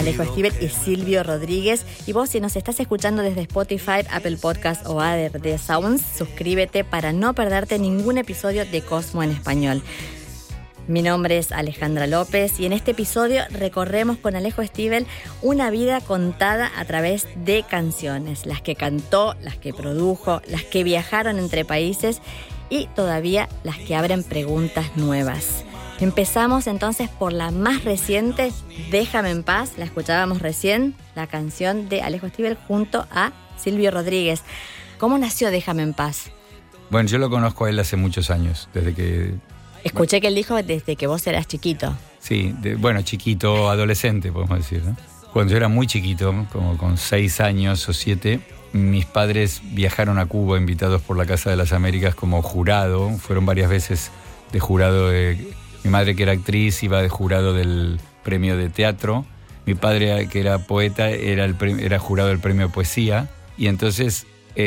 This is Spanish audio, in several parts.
Alejo Stivel y Silvio Rodríguez. Y vos, si nos estás escuchando desde Spotify, Apple Podcast o ARD Sounds, suscríbete para no perderte ningún episodio de Cosmo en español. Mi nombre es Alejandra López y en este episodio recorremos con Alejo Stivel una vida contada a través de canciones, las que cantó, las que produjo, las que viajaron entre países y todavía las que abren preguntas nuevas. Empezamos entonces por la más reciente, Déjame en paz, la escuchábamos recién, la canción de Alejo Stivel junto a Silvio Rodríguez. ¿Cómo nació Déjame en paz? Bueno, yo lo conozco a él hace muchos años, desde que... Escuché que él dijo desde que vos eras chiquito. Sí, chiquito, adolescente, podemos decir, ¿no? Cuando yo era muy chiquito, como con 6 años o 7, mis padres viajaron a Cuba invitados por la Casa de las Américas como jurado. Fueron varias veces de jurado. Mi madre, que era actriz, iba de jurado del premio de teatro. Mi padre, que era poeta, era jurado del premio de poesía. Y entonces,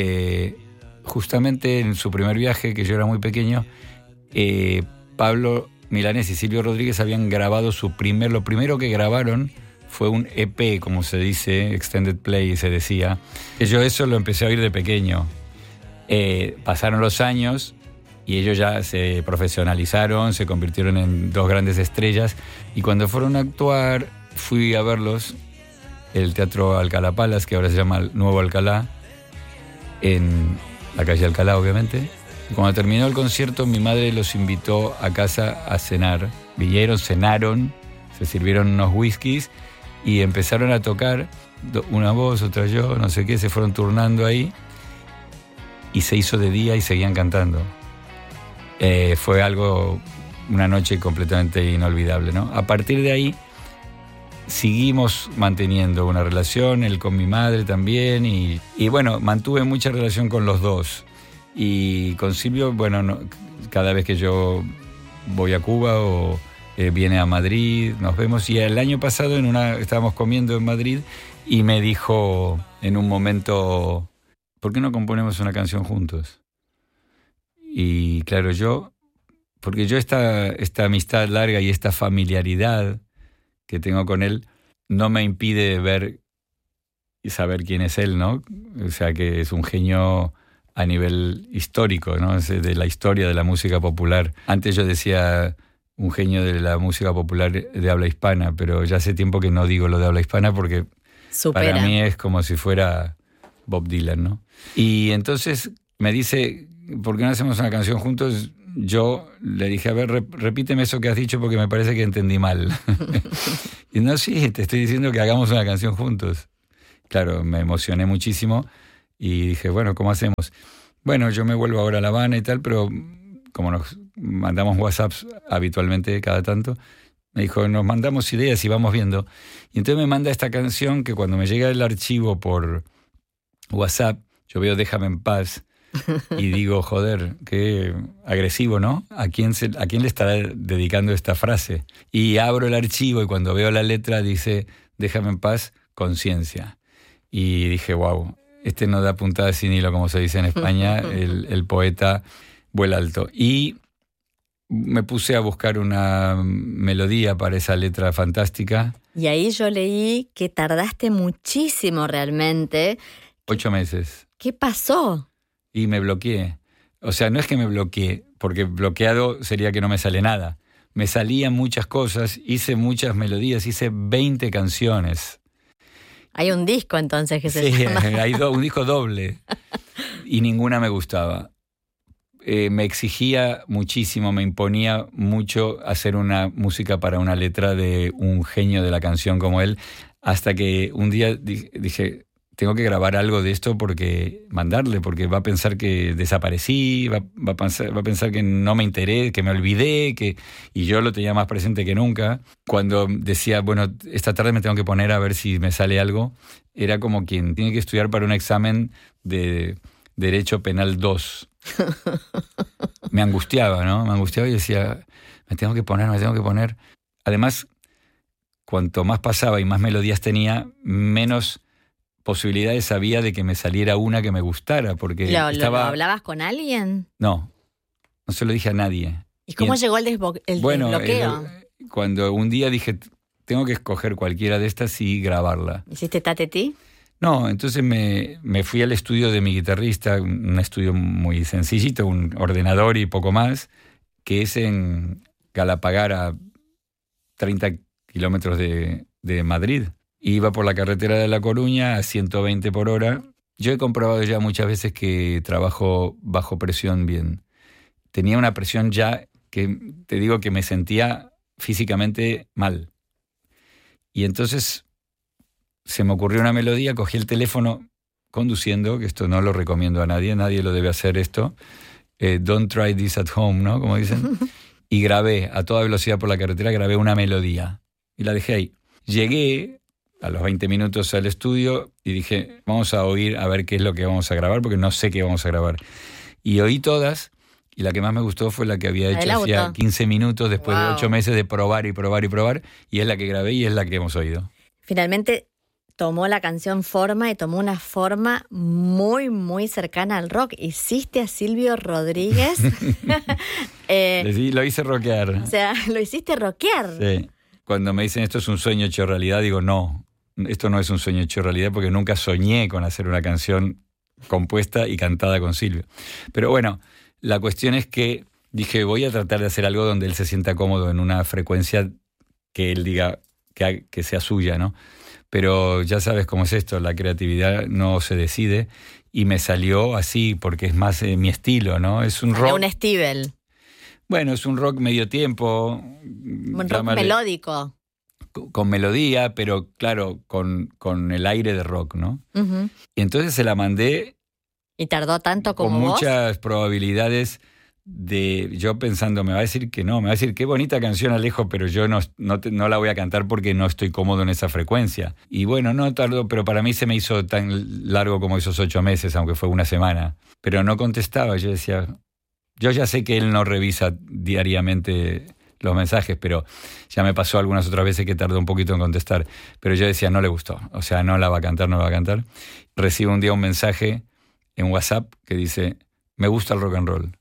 justamente en su primer viaje, que yo era muy pequeño, Pablo Milanés y Silvio Rodríguez habían grabado lo primero que grabaron fue un EP, como se dice, Extended Play se decía. Yo eso lo empecé a oír de pequeño. Pasaron los años y ellos ya se profesionalizaron, se convirtieron en 2 grandes estrellas, y cuando fueron a actuar fui a verlos, el Teatro Alcalá Palace, que ahora se llama Nuevo Alcalá, en la calle Alcalá, obviamente. Y cuando terminó el concierto, mi madre los invitó a casa a cenar. Vinieron, cenaron, se sirvieron unos whiskies y empezaron a tocar, una voz, otra yo, no sé qué, se fueron turnando ahí y se hizo de día y seguían cantando. Fue una noche completamente inolvidable, ¿no? A partir de ahí seguimos manteniendo una relación, él con mi madre también, y bueno, mantuve mucha relación con los dos. Y con Silvio, bueno, cada vez que yo voy a Cuba o viene a Madrid, nos vemos. Y el año pasado estábamos comiendo en Madrid y me dijo en un momento, ¿por qué no componemos una canción juntos? Y claro, porque yo esta amistad larga y esta familiaridad que tengo con él no me impide ver y saber quién es él, ¿no? O sea, que es un genio a nivel histórico, ¿no? Es de la historia de la música popular. Antes yo decía un genio de la música popular de habla hispana, pero ya hace tiempo que no digo lo de habla hispana porque para mí es como si fuera Bob Dylan, ¿no? Y entonces me dice, ¿por qué no hacemos una canción juntos? Yo le dije, a ver, repíteme eso que has dicho porque me parece que entendí mal. Y no, sí, te estoy diciendo que hagamos una canción juntos. Claro, me emocioné muchísimo. Y dije, bueno, ¿cómo hacemos? Bueno, yo me vuelvo ahora a La Habana y tal, pero como nos mandamos WhatsApps habitualmente cada tanto, me dijo, nos mandamos ideas y vamos viendo. Y entonces me manda esta canción que cuando me llega el archivo por WhatsApp, yo veo Déjame en paz y digo, joder, qué agresivo, ¿no? ¿A quién le estará dedicando esta frase? Y abro el archivo y cuando veo la letra dice, Déjame en paz, conciencia. Y dije, wow. Este no da puntada sin hilo, como se dice en España, el poeta vuela alto. Y me puse a buscar una melodía para esa letra fantástica. Y ahí yo leí que tardaste muchísimo realmente. 8 meses. ¿Qué pasó? Y me bloqueé. O sea, no es que me bloqueé, porque bloqueado sería que no me sale nada. Me salían muchas cosas, hice muchas melodías, hice 20 canciones. Hay un disco entonces que se llama. Sí, hay un disco doble y ninguna me gustaba. Me exigía muchísimo, me imponía mucho hacer una música para una letra de un genio de la canción como él, hasta que un día dije, tengo que grabar algo de esto porque va a pensar que desaparecí, va a pensar que no me enteré, que me olvidé, y yo lo tenía más presente que nunca. Cuando decía, bueno, esta tarde me tengo que poner a ver si me sale algo, era como quien tiene que estudiar para un examen de Derecho Penal 2. Me angustiaba, ¿no? Me angustiaba y decía, me tengo que poner. Además, cuanto más pasaba y más melodías tenía, menos posibilidades había de que me saliera una que me gustara, porque ¿Lo hablabas con alguien? No se lo dije a nadie. ¿Y cómo llegó el bueno, desbloqueo? Cuando un día dije, tengo que escoger cualquiera de estas y grabarla. ¿Hiciste Tatetí? No, entonces me fui al estudio de mi guitarrista, un estudio muy sencillito, un ordenador y poco más, que es en Galapagar, a 30 kilómetros de Madrid. Iba por la carretera de La Coruña a 120 por hora. Yo he comprobado ya muchas veces que trabajo bajo presión bien. Tenía una presión ya que te digo que me sentía físicamente mal. Y entonces se me ocurrió una melodía, cogí el teléfono conduciendo, que esto no lo recomiendo a nadie lo debe hacer esto. Don't try this at home, ¿no? Como dicen. Y grabé a toda velocidad por la carretera, grabé una melodía. Y la dejé ahí. Llegué a los 20 minutos al estudio y dije, vamos a oír a ver qué es lo que vamos a grabar, porque no sé qué vamos a grabar. Y oí todas, y la que más me gustó fue la que había hecho hacía 15 minutos, después de 8 meses de probar y probar y probar, y es la que grabé y es la que hemos oído. Finalmente tomó la canción forma y tomó una forma muy, muy cercana al rock. Hiciste a Silvio Rodríguez. Lo hice rockear. O sea, lo hiciste rockear. Sí. Cuando me dicen esto es un sueño hecho realidad, digo no, esto no es un sueño hecho realidad porque nunca soñé con hacer una canción compuesta y cantada con Silvio. Pero bueno, la cuestión es que dije voy a tratar de hacer algo donde él se sienta cómodo en una frecuencia que él diga que sea suya, ¿no? Pero ya sabes cómo es esto, la creatividad no se decide y me salió así porque es más mi estilo, ¿no? Es un rock. Un Stivel. Bueno, es un rock medio tiempo. Un rock melódico. Con melodía, pero claro, con el aire de rock, ¿no? Uh-huh. Y entonces se la mandé. ¿Y tardó tanto como vos? Con muchas probabilidades yo pensando, me va a decir que no, me va a decir qué bonita canción Alejo, pero yo no la voy a cantar porque no estoy cómodo en esa frecuencia. Y bueno, no tardó, pero para mí se me hizo tan largo como esos 8 meses, aunque fue una semana. Pero no contestaba, yo decía, yo ya sé que él no revisa diariamente los mensajes, pero ya me pasó algunas otras veces que tardó un poquito en contestar. Pero yo decía, no le gustó, o sea, no la va a cantar. Recibo un día un mensaje en WhatsApp que dice, me gusta el rock and roll.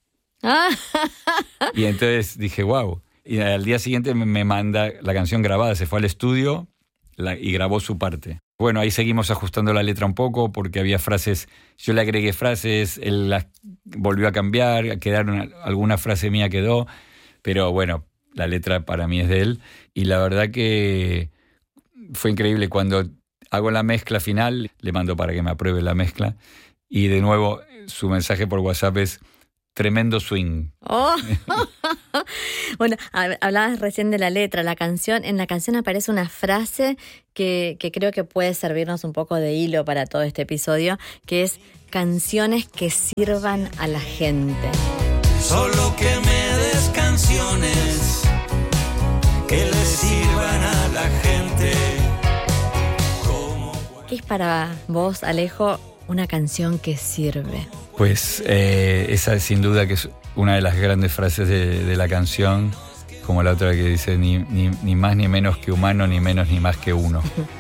Y entonces dije, wow. Y al día siguiente me manda la canción grabada, se fue al estudio y grabó su parte. Bueno, ahí seguimos ajustando la letra un poco porque había frases, yo le agregué frases, él las volvió a cambiar, alguna frase mía quedó, pero bueno, la letra para mí es de él. Y la verdad que fue increíble. Cuando hago la mezcla final, le mando para que me apruebe la mezcla. Y de nuevo, su mensaje por WhatsApp es tremendo swing. Oh. Bueno, hablabas recién de la letra, en la canción aparece una frase que creo que puede servirnos un poco de hilo para todo este episodio, que es canciones que sirvan a la gente. Solo que me des canciones que le sirvan a la gente. ¿Qué es para vos, Alejo, una canción que sirve? Pues esa sin duda que es una de las grandes frases de la canción, como la otra que dice ni más ni menos que humano, ni menos ni más que uno.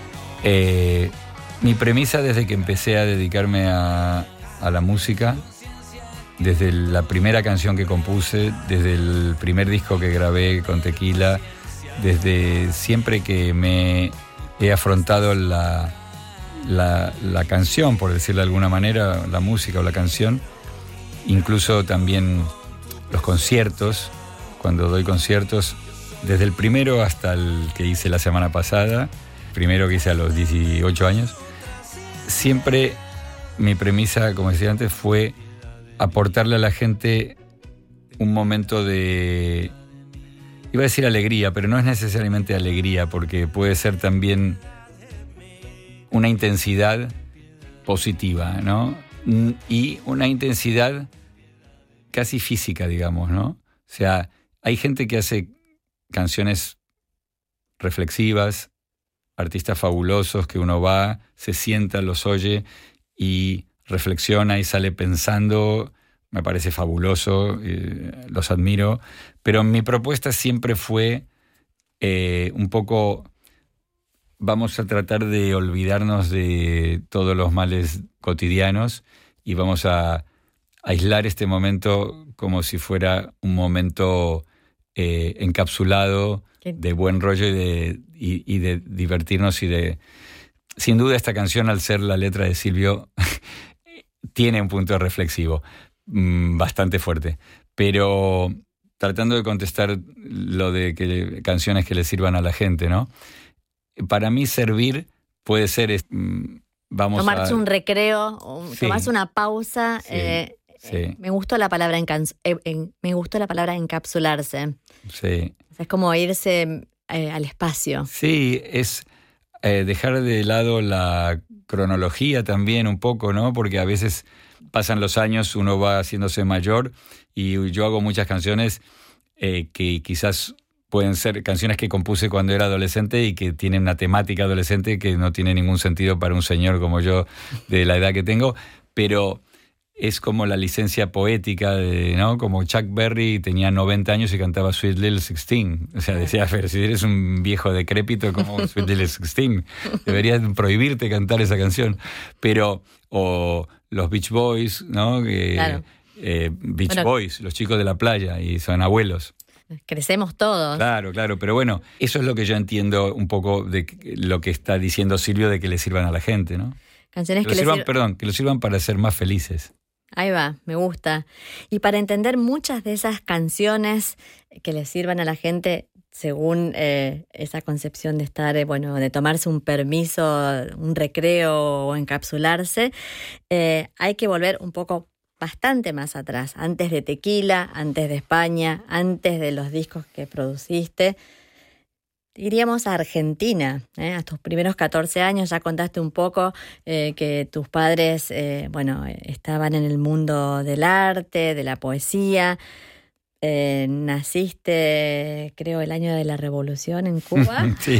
Mi premisa desde que empecé a dedicarme a la música, desde la primera canción que compuse, desde el primer disco que grabé con Tequila, desde siempre que me he afrontado la canción, por decirlo de alguna manera, la música o la canción, incluso también los conciertos, cuando doy conciertos, desde el primero hasta el que hice la semana pasada, primero que hice a los 18 años, siempre mi premisa, como decía antes, fue aportarle a la gente un momento de, iba a decir alegría, pero no es necesariamente alegría, porque puede ser también una intensidad positiva, ¿no? Y una intensidad casi física, digamos, ¿no? O sea, hay gente que hace canciones reflexivas, artistas fabulosos que uno va, se sienta, los oye y reflexiona y sale pensando, me parece fabuloso, los admiro, pero mi propuesta siempre fue un poco, vamos a tratar de olvidarnos de todos los males cotidianos y vamos a aislar este momento como si fuera un momento encapsulado de buen rollo y de divertirnos y de... Sin duda esta canción, al ser la letra de Silvio, tiene un punto reflexivo bastante fuerte. Pero tratando de contestar lo de que canciones que le sirvan a la gente, ¿no? Para mí servir puede ser... tomarse un recreo, tomarse una pausa. Sí. Me gustó la palabra encapsularse. Sí. O sea, es como irse al espacio. Sí, es dejar de lado la cronología también un poco, ¿no? Porque a veces pasan los años, uno va haciéndose mayor y yo hago muchas canciones que quizás pueden ser canciones que compuse cuando era adolescente y que tienen una temática adolescente que no tiene ningún sentido para un señor como yo de la edad que tengo, pero es como la licencia poética, ¿no? Como Chuck Berry tenía 90 años y cantaba Sweet Little 16. O sea, decía, pero si eres un viejo decrépito como Sweet Little 16, deberían prohibirte cantar esa canción. Pero, o los Beach Boys, ¿no? Claro. Beach Boys, los chicos de la playa, y son abuelos. Crecemos todos. Claro, pero bueno, eso es lo que yo entiendo un poco de lo que está diciendo Silvio de que le sirvan a la gente, ¿no? Canciones que lo sirvan para ser más felices. Ahí va, me gusta. Y para entender muchas de esas canciones que le sirvan a la gente según esa concepción de estar, de tomarse un permiso, un recreo o encapsularse, hay que volver un poco bastante más atrás, antes de Tequila, antes de España, antes de los discos que produciste. Iríamos a Argentina, a tus primeros 14 años, ya contaste un poco que tus padres, estaban en el mundo del arte, de la poesía. Naciste, creo, el año de la Revolución en Cuba. Sí.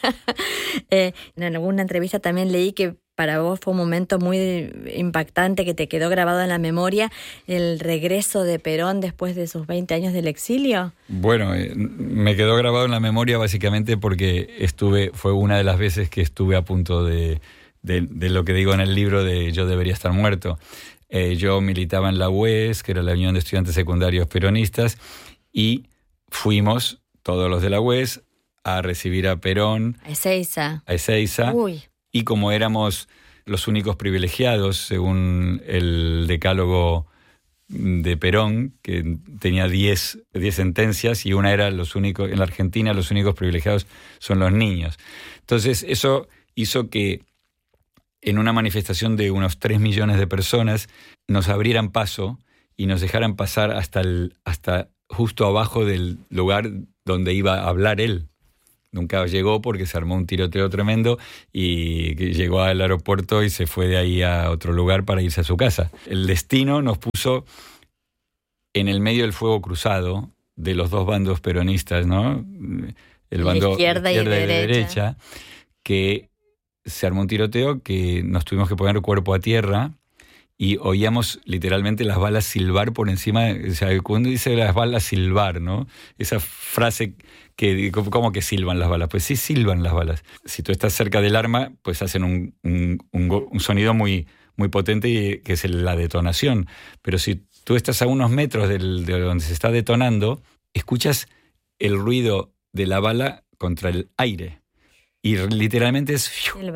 En alguna entrevista también leí que para vos fue un momento muy impactante que te quedó grabado en la memoria, el regreso de Perón después de sus 20 años del exilio. Bueno, me quedó grabado en la memoria básicamente porque fue una de las veces que estuve a punto de lo que digo en el libro de Yo debería estar muerto. Yo militaba en la UES, que era la Unión de Estudiantes Secundarios Peronistas, y fuimos, todos los de la UES, a recibir a Perón. A Ezeiza. Uy. Y como éramos los únicos privilegiados, según el decálogo de Perón, que tenía 10 sentencias, y una era en la Argentina los únicos privilegiados son los niños. Entonces eso hizo que en una manifestación de unos 3 millones de personas nos abrieran paso y nos dejaran pasar hasta justo abajo del lugar donde iba a hablar él. Nunca llegó porque se armó un tiroteo tremendo y llegó al aeropuerto y se fue de ahí a otro lugar para irse a su casa. El destino nos puso en el medio del fuego cruzado de los dos bandos peronistas, ¿no? El bando de izquierda y de derecha, que se armó un tiroteo que nos tuvimos que poner cuerpo a tierra y oíamos literalmente las balas silbar por encima. O sea, cuando dice las balas silbar, ¿no? Esa frase que, ¿cómo que silban las balas? Pues sí silban las balas. Si tú estás cerca del arma, pues hacen un sonido muy, muy potente, y que es la detonación. Pero si tú estás a unos metros de donde se está detonando, escuchas el ruido de la bala contra el aire. Y literalmente es...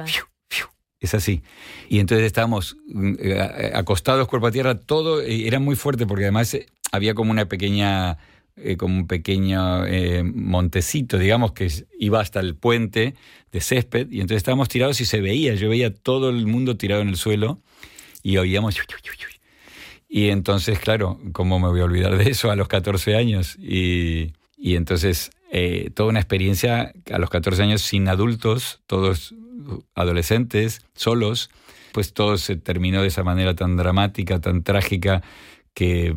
Es así. Y entonces estábamos acostados, cuerpo a tierra, todo era muy fuerte porque además había como una pequeña, como un pequeño montecito, digamos, que iba hasta el puente de césped, y entonces estábamos tirados y yo veía todo el mundo tirado en el suelo y oíamos... Y entonces, claro, ¿cómo me voy a olvidar de eso a los 14 años? Y entonces, toda una experiencia a los 14 años sin adultos, todos adolescentes, solos, pues todo se terminó de esa manera tan dramática, tan trágica, que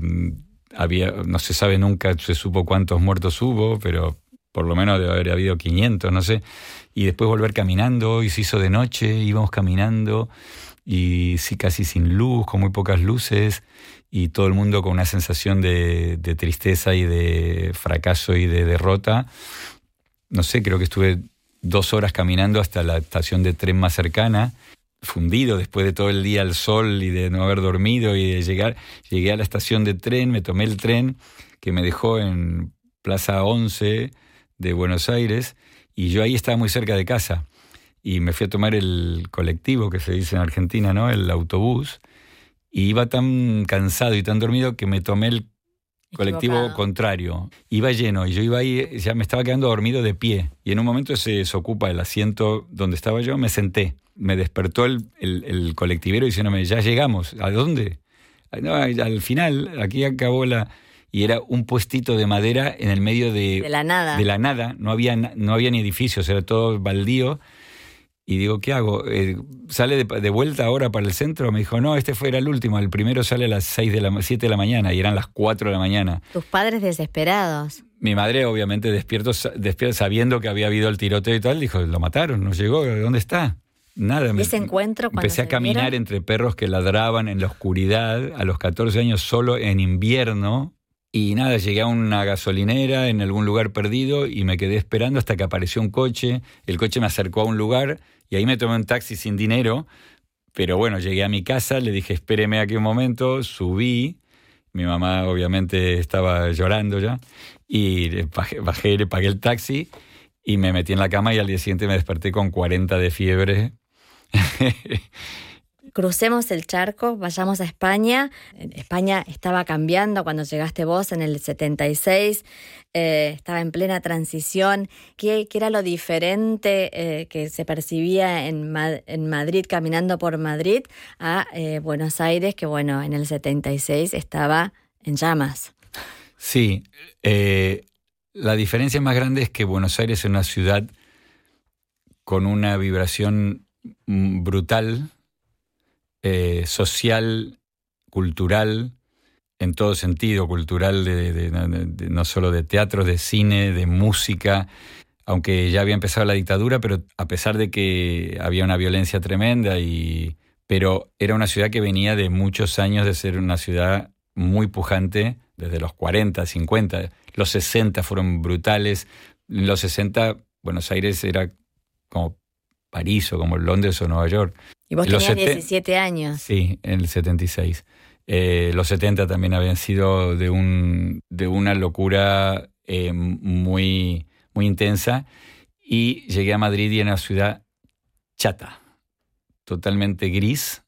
no se sabe nunca, se supo cuántos muertos hubo, pero por lo menos debe haber habido 500, no sé. Y después volver caminando, y se hizo de noche, íbamos caminando, y sí, casi sin luz, con muy pocas luces, y todo el mundo con una sensación de tristeza y de fracaso y de derrota. No sé, creo que estuve 2 horas caminando hasta la estación de tren más cercana, fundido después de todo el día al sol y de no haber dormido y de llegué a la estación de tren, me tomé el tren que me dejó en Plaza 11 de Buenos Aires, y yo ahí estaba muy cerca de casa. Y me fui a tomar el colectivo, que se dice en Argentina, ¿no? El autobús, y iba tan cansado y tan dormido que me tomé el colectivo contrario. Iba lleno y yo iba ahí, ya me estaba quedando dormido de pie. Y en un momento se desocupa el asiento donde estaba yo, me senté. Me despertó el colectivero diciéndome, ya llegamos. ¿A dónde? No, al final, aquí acabó y era un puestito de madera en el medio de la nada. De la nada. No había ni edificios, era todo baldío. Y digo, ¿qué hago? ¿Sale de vuelta ahora para el centro? Me dijo, no, era el último. El primero sale a las 7 de la mañana y eran las 4 de la mañana. Tus padres desesperados. Mi madre, obviamente, despierto sabiendo que había habido el tiroteo y tal, dijo, lo mataron, no llegó, ¿dónde está? Nada. ¿Y ese encuentro cuando empecé a caminar entre perros que ladraban en la oscuridad, a los 14 años solo en invierno. Y nada, llegué a una gasolinera en algún lugar perdido y me quedé esperando hasta que apareció un coche. El coche me acercó a un lugar y ahí me tomé un taxi sin dinero. Pero bueno, llegué a mi casa, le dije, espéreme aquí un momento, subí. Mi mamá obviamente estaba llorando ya. Y bajé, le pagué el taxi y me metí en la cama y al día siguiente me desperté con 40 de fiebre. Crucemos el charco, vayamos a España. España estaba cambiando cuando llegaste vos en el 76, estaba en plena transición. ¿Qué era lo diferente que se percibía en Madrid, caminando por Madrid, a Buenos Aires, que bueno, en el 76 estaba en llamas? Sí, la diferencia más grande es que Buenos Aires es una ciudad con una vibración brutal, social, cultural, en todo sentido, cultural, no solo de teatro, de cine, de música, aunque ya había empezado la dictadura, pero a pesar de que había una violencia tremenda, pero era una ciudad que venía de muchos años de ser una ciudad muy pujante, desde los 40, 50, los 60 fueron brutales. En los 60 Buenos Aires era como París o como Londres o Nueva York. Y vos tenías 17 años. Sí, en el 76. Los 70 también habían sido de una locura muy, muy intensa. Y llegué a Madrid y era una ciudad chata, totalmente gris,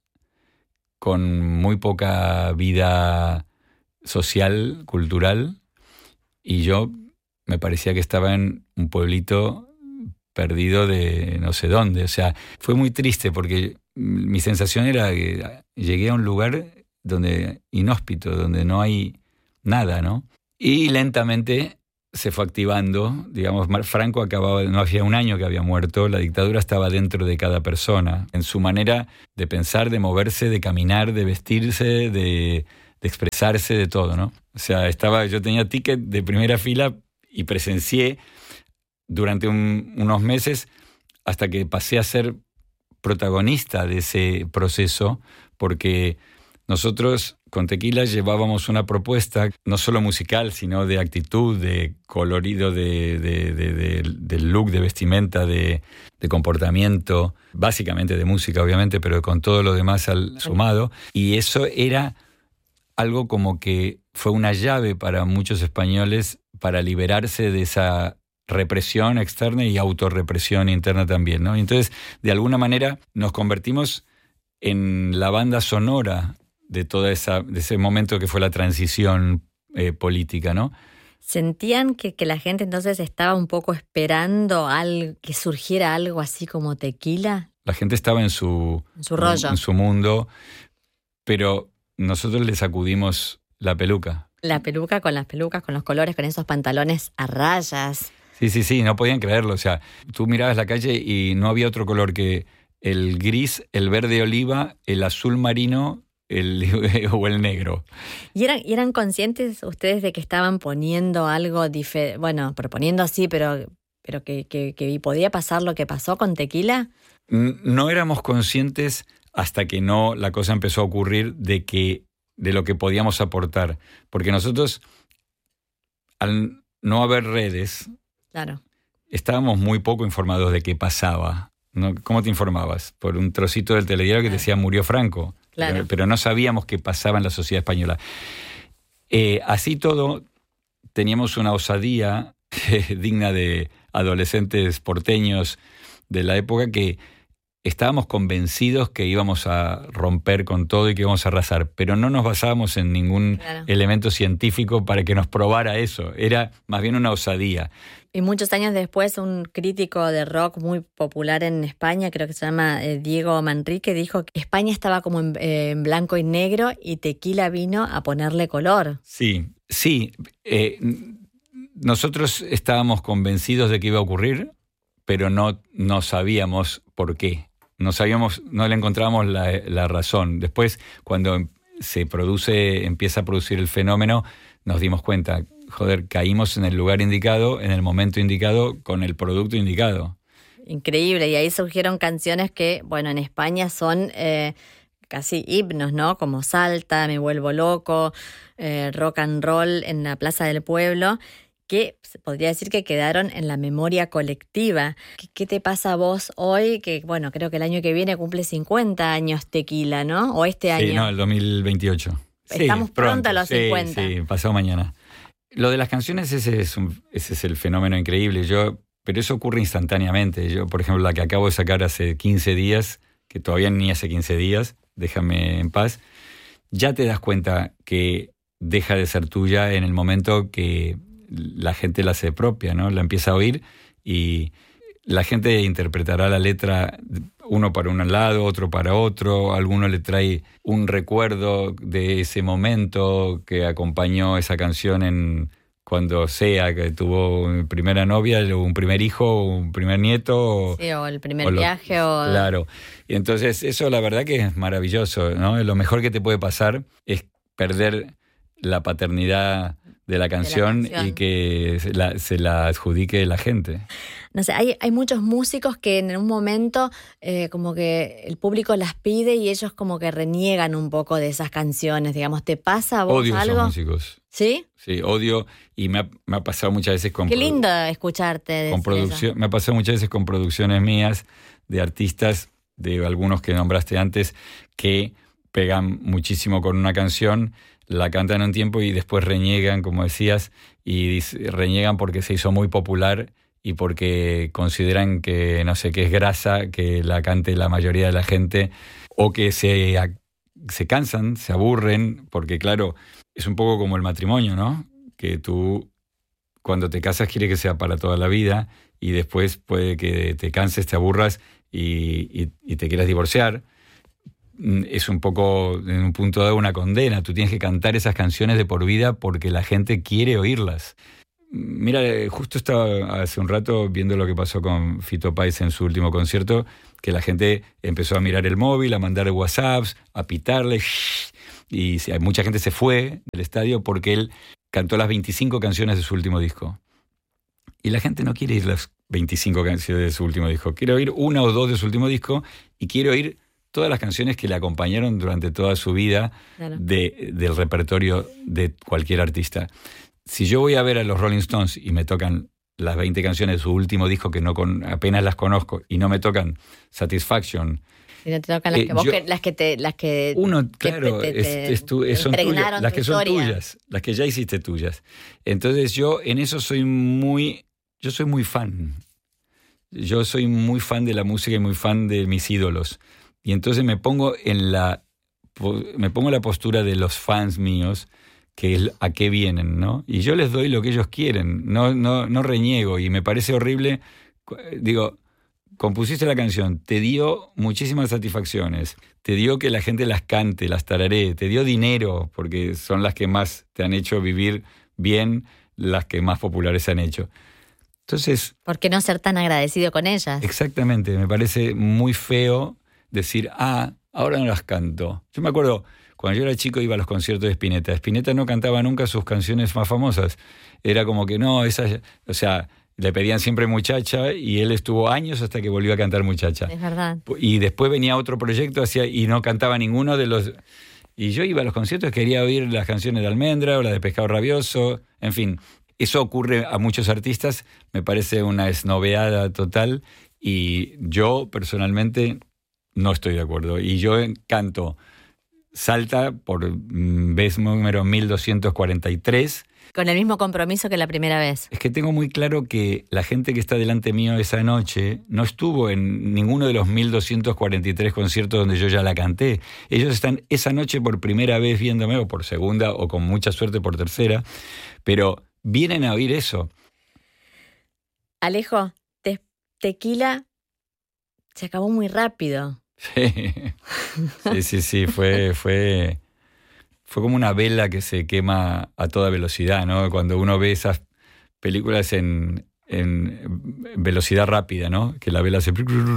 con muy poca vida social, cultural. Y yo me parecía que estaba en un pueblito perdido de no sé dónde. O sea, fue muy triste porque mi sensación era que llegué a un lugar inhóspito, donde no hay nada, ¿no? Y lentamente se fue activando, digamos, Franco no hacía un año que había muerto, la dictadura estaba dentro de cada persona, en su manera de pensar, de moverse, de caminar, de vestirse, de expresarse, de todo, ¿no? O sea, yo tenía ticket de primera fila y presencié durante unos meses hasta que pasé a ser protagonista de ese proceso, porque nosotros con Tequila llevábamos una propuesta no solo musical, sino de actitud, de colorido, de look, de vestimenta, de comportamiento, básicamente de música, obviamente, pero con todo lo demás sumado. Y eso era algo como que fue una llave para muchos españoles para liberarse de esa represión externa y autorrepresión interna también, ¿no? Y entonces, de alguna manera, nos convertimos en la banda sonora de de ese momento que fue la transición política, ¿no? ¿Sentían que la gente entonces estaba un poco esperando que surgiera algo así como Tequila? La gente estaba en su rollo, en su mundo, pero nosotros le sacudimos la peluca. La peluca, con las pelucas, con los colores, con esos pantalones a rayas. Sí, no podían creerlo. O sea, tú mirabas la calle y no había otro color que el gris, el verde oliva, el azul marino o el negro. ¿Y eran conscientes ustedes de que estaban poniendo algo diferente? Bueno, proponiendo así, pero que podía pasar lo que pasó con Tequila. No éramos conscientes hasta que la cosa empezó a ocurrir de lo que podíamos aportar. Porque nosotros, al no haber redes, claro, estábamos muy poco informados de qué pasaba, ¿no? ¿Cómo te informabas? Por un trocito del telediario que decía murió Franco. Claro. Pero no sabíamos qué pasaba en la sociedad española. Así todo, teníamos una osadía digna de adolescentes porteños de la época, que estábamos convencidos que íbamos a romper con todo y que íbamos a arrasar, pero no nos basábamos en ningún elemento científico para que nos probara eso. Era más bien una osadía. Y muchos años después, un crítico de rock muy popular en España, creo que se llama Diego Manrique, dijo que España estaba como en blanco y negro y Tequila vino a ponerle color. Sí. Nosotros estábamos convencidos de que iba a ocurrir, pero no sabíamos por qué. No le encontrábamos la razón. Después, cuando empieza a producir el fenómeno, nos dimos cuenta, caímos en el lugar indicado, en el momento indicado, con el producto indicado. Increíble, y ahí surgieron canciones que, bueno, en España son casi himnos, ¿no? Como Salta, Me Vuelvo Loco, Rock and Roll en la Plaza del Pueblo, que se podría decir que quedaron en la memoria colectiva. ¿Qué te pasa a vos hoy? Que, bueno, creo que el año que viene cumple 50 años Tequila, ¿no? ¿O este año? Sí, no, el 2028. Estamos pronto a los 50. Sí, pasado mañana. Lo de las canciones, ese es el fenómeno increíble. Pero eso ocurre instantáneamente. Yo, por ejemplo, la que acabo de sacar hace 15 días, que todavía ni hace 15 días, Déjame en paz, ya te das cuenta que deja de ser tuya en el momento que la gente la hace propia, ¿no? La empieza a oír y la gente interpretará la letra, uno para un lado, otro para otro. Alguno le trae un recuerdo de ese momento que acompañó esa canción cuando sea que tuvo una primera novia, o un primer hijo, o un primer nieto. Sí, o el primer viaje. Claro. Y entonces eso la verdad que es maravilloso, ¿no? Lo mejor que te puede pasar es perder la paternidad de la canción y que se la adjudique la gente. No sé, hay muchos músicos que en un momento como que el público las pide y ellos como que reniegan un poco de esas canciones, digamos. ¿Te pasa a vos odio algo? Odio a esos músicos. ¿Sí? Sí, odio, y me ha pasado muchas veces con... Qué lindo escucharte con producción. Me ha pasado muchas veces con producciones mías de artistas, de algunos que nombraste antes, que pegan muchísimo con una canción, la cantan un tiempo y después reniegan, como decías, y reniegan porque se hizo muy popular y porque consideran que, no sé, que es grasa que la cante la mayoría de la gente, o que se cansan, se aburren, porque claro, es un poco como el matrimonio, ¿no? Que tú, cuando te casas, quieres que sea para toda la vida y después puede que te canses, te aburras y te quieras divorciar. Es un poco, en un punto dado, una condena. Tú tienes que cantar esas canciones de por vida porque la gente quiere oírlas. Mira, justo estaba hace un rato viendo lo que pasó con Fito Páez en su último concierto, que la gente empezó a mirar el móvil, a mandar WhatsApps, a pitarle, y mucha gente se fue del estadio porque él cantó las 25 canciones de su último disco. Y la gente no quiere oír las 25 canciones de su último disco. Quiere oír una o dos de su último disco y quiere oír todas las canciones que le acompañaron durante toda su vida, claro, del repertorio de cualquier artista. Si yo voy a ver a los Rolling Stones y me tocan las 20 canciones de su último disco que apenas las conozco y no me tocan Satisfaction, y no te tocan las que vos las que uno, claro, son tuyas, las que son tuyas, las que ya hiciste tuyas. Entonces yo en eso soy muy fan. Yo soy muy fan de la música y muy fan de mis ídolos. Y entonces me pongo en la postura de los fans míos, que es a qué vienen, ¿no? Y yo les doy lo que ellos quieren, no reniego, y me parece horrible. Digo, compusiste la canción, te dio muchísimas satisfacciones, te dio que la gente las cante, las tararee, te dio dinero, porque son las que más te han hecho vivir bien, las que más populares se han hecho. Entonces, ¿por qué no ser tan agradecido con ellas? Exactamente, me parece muy feo decir, ahora no las canto. Yo me acuerdo, cuando yo era chico iba a los conciertos de Spinetta. Spinetta no cantaba nunca sus canciones más famosas. Era como que no, le pedían siempre Muchacha y él estuvo años hasta que volvió a cantar Muchacha. Es verdad. Y después venía otro proyecto y no cantaba ninguno de los... Y yo iba a los conciertos, quería oír las canciones de Almendra o las de Pescado Rabioso, en fin. Eso ocurre a muchos artistas, me parece una esnobeada total, y yo personalmente no estoy de acuerdo. Y yo canto Salta por vez número 1243 Con el mismo compromiso que la primera vez. Es que tengo muy claro que la gente que está delante mío esa noche no estuvo en ninguno de los 1243 conciertos donde yo ya la canté. Ellos están esa noche por primera vez viéndome, o por segunda, o con mucha suerte por tercera, pero vienen a oír eso. Alejo, Tequila se acabó muy rápido. Sí, fue como una vela que se quema a toda velocidad, ¿no? Cuando uno ve esas películas en velocidad rápida, ¿no? Que la vela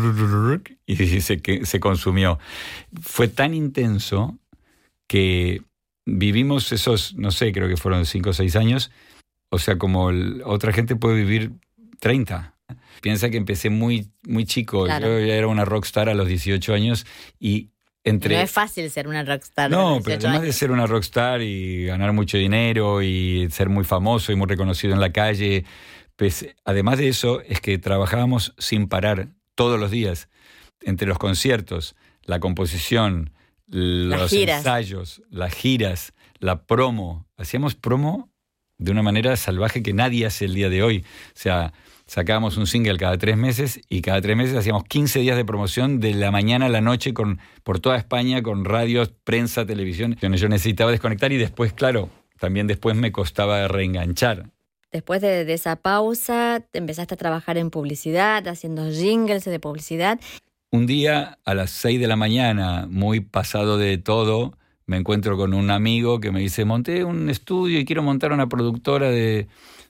y se consumió. Fue tan intenso que vivimos esos, no sé, creo que fueron 5 o 6 años, o sea, como otra gente puede vivir 30. Piensa que empecé muy, muy chico. Claro. Yo ya era una rockstar a los 18 años y No es fácil ser una rockstar. No, pero además de ser una rockstar y ganar mucho dinero y ser muy famoso y muy reconocido en la calle, pues además de eso es que trabajábamos sin parar todos los días, entre los conciertos, la composición, los ensayos, las giras, la promo. Hacíamos promo de una manera salvaje que nadie hace el día de hoy. O sea, sacábamos un single cada 3 meses y cada 3 meses hacíamos 15 días de promoción de la mañana a la noche por toda España, con radios, prensa, televisión. Yo necesitaba desconectar y después, claro, también después me costaba reenganchar. Después de esa pausa, empezaste a trabajar en publicidad, haciendo jingles de publicidad. Un día a las 6 de la mañana, muy pasado de todo, me encuentro con un amigo que me dice, monté un estudio y quiero montar una productora de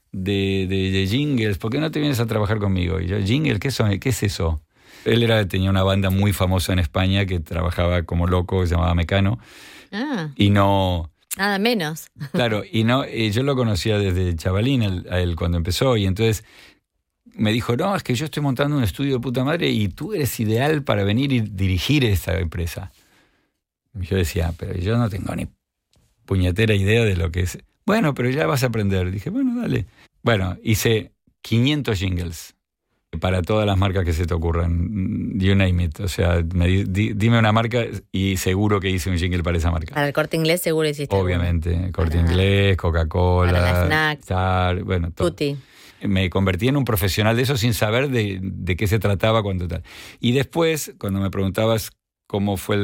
jingles, ¿por qué no te vienes a trabajar conmigo? Y yo, ¿jingle? ¿Qué es eso? Él tenía una banda muy famosa en España que trabajaba como loco, que se llamaba Mecano. Y no... Nada menos. Claro, y no, yo lo conocía desde chavalín a él cuando empezó, y entonces me dijo, no, es que yo estoy montando un estudio de puta madre y tú eres ideal para venir y dirigir esta empresa. Y yo decía, pero yo no tengo ni puñetera idea de lo que es. Bueno, pero ya vas a aprender. Dije, bueno, dale. Bueno, hice 500 jingles para todas las marcas que se te ocurran. You name it. O sea, dime una marca y seguro que hice un jingle para esa marca. Para el Corte Inglés seguro hiciste. Obviamente. Corte Inglés, Coca-Cola. Para la Snacks. Char, bueno, todo. Tutti. Me convertí en un profesional de eso sin saber de qué se trataba, cuánto tal. Y después, cuando me preguntabas cómo fue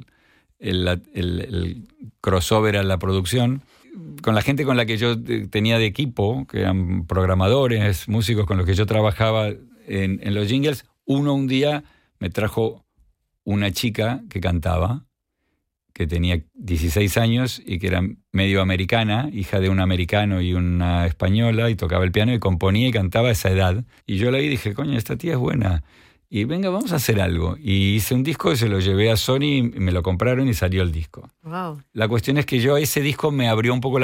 el crossover a la producción, con la gente con la que yo tenía de equipo, que eran programadores, músicos con los que yo trabajaba en los jingles, un día me trajo una chica que cantaba, que tenía 16 años y que era medio americana, hija de un americano y una española, y tocaba el piano y componía y cantaba a esa edad. Y yo la vi y dije, coño, esta tía es buena. Y venga, vamos a hacer algo. Y hice un disco y se lo llevé a Sony, y me lo compraron y salió el disco. Wow. La cuestión es que ese disco me abrió un poco